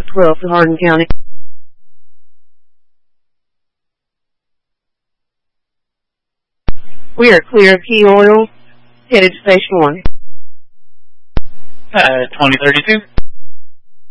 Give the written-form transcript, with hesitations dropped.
12 to Hardin County. We are clear of Key Oil, headed to Station 1. 2032.